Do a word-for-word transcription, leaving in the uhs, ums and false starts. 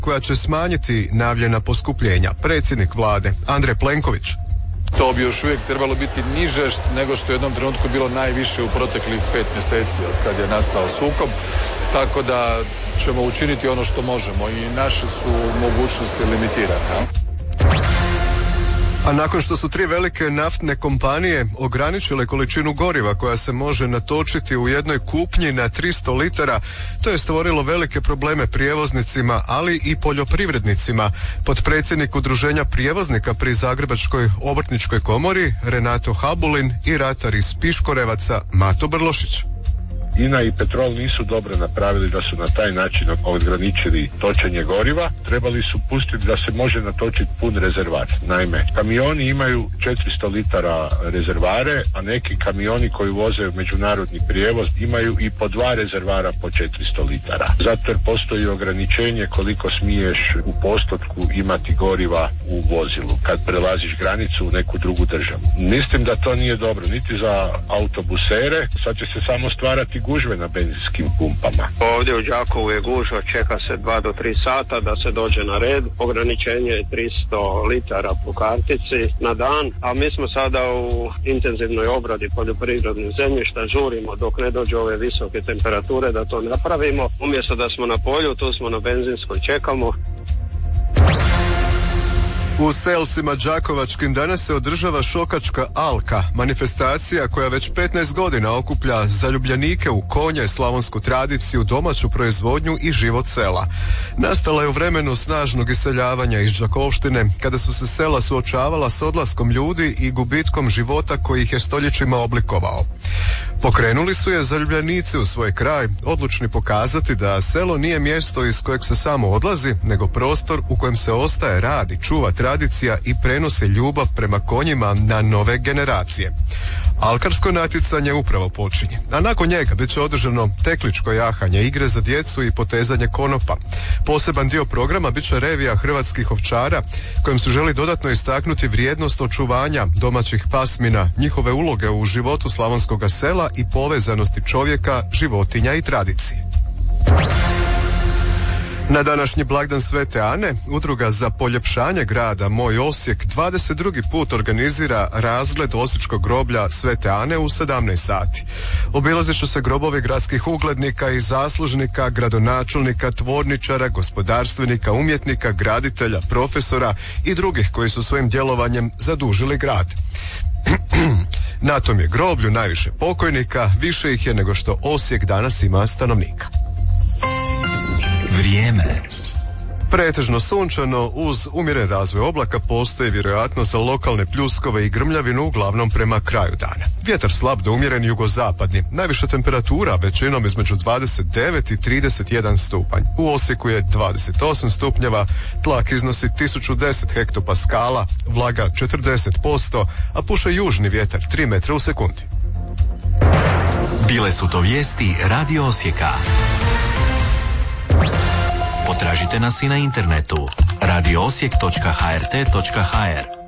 koja će smanjiti najavljena poskupljenja. Predsjednik vlade Andrej Plenković. To bi još uvijek trebalo biti niže nego što je u jednom trenutku bilo najviše u proteklih pet mjeseci od kad je nastao sukob. Tako da ćemo učiniti ono što možemo i naše su mogućnosti limitirane. A nakon što su tri velike naftne kompanije ograničile količinu goriva koja se može natočiti u jednoj kupnji na tristo litara, to je stvorilo velike probleme prijevoznicima, ali i poljoprivrednicima. Potpredsjednik Udruženja prijevoznika pri Zagrebačkoj obrtničkoj komori Renato Habulin i ratar iz Piškorevaca Mato Brlošić. INA i Petrol nisu dobro napravili da su na taj način ograničili točenje goriva. Trebali su pustiti da se može natočiti pun rezervat. Naime, kamioni imaju četiristo litara rezervare, a neki kamioni koji voze međunarodni prijevoz imaju i po dva rezervara po četiristo litara. Zato jer postoji ograničenje koliko smiješ u postotku imati goriva u vozilu kad prelaziš granicu u neku drugu državu. Mislim da to nije dobro niti za autobusere, sad će se samo stvarati gužve na benzinskim pumpama. Ovdje u Đakovu je gužva, čeka se dva do tri sata da se dođe na red. Ograničenje je tristo litara po kartici na dan, a mi smo sada u intenzivnoj obradi poljoprivrednih zemljišta, žurimo dok ne dođu ove visoke temperature da to napravimo. Umjesto da smo na polju, tu smo na benzinskoj, čekamo. U Selcima đakovačkim danas se održava šokačka alka, manifestacija koja već petnaest godina okuplja zaljubljenike u konje, slavonsku tradiciju, domaću proizvodnju i život sela. Nastala je u vremenu snažnog iseljavanja iz Đakovštine, kada su se sela suočavala s odlaskom ljudi i gubitkom života koji ih je stoljećima oblikovao. Pokrenuli su je zaljubljenici u svoj kraj, odlučni pokazati da selo nije mjesto iz kojeg se samo odlazi, nego prostor u kojem se ostaje, radi, čuva tradicija i prenosi ljubav prema konjima na nove generacije. Alkarsko natjecanje upravo počinje, a nakon njega bit će održano tekličko jahanje, igre za djecu i potezanje konopa. Poseban dio programa bit će revija hrvatskih ovčara, kojim se želi dodatno istaknuti vrijednost očuvanja domaćih pasmina, njihove uloge u životu slavonskog sela i povezanosti čovjeka, životinja i tradicije. Na današnji blagdan Svete Ane, udruga za poljepšanje grada Moj Osijek dvadeset drugi put organizira razgled osječkog groblja Svete Ane u sedamnaest sati. Obilazit će se grobovi gradskih uglednika i zaslužnika, gradonačelnika, tvorničara, gospodarstvenika, umjetnika, graditelja, profesora i drugih koji su svojim djelovanjem zadužili grad. Na tom je groblju najviše pokojnika, više ih je nego što Osijek danas ima stanovnika. Vrijeme. Pretežno sunčano, uz umjeren razvoj oblaka postoji vjerojatnost za lokalne pljuskove i grmljavinu, uglavnom prema kraju dana. Vjetar slab do umjeren jugozapadni, najviša temperatura većinom između dvadeset devet i trideset jedan stupanj. U Osijeku je dvadeset osam stupnjeva, tlak iznosi tisuću deset hektopaskala, vlaga četrdeset posto, a puše južni vjetar tri metra u sekundi. Bile su to vijesti Radio Osijeka. Potražite nas i na internetu radio osijek točka h r t točka h r.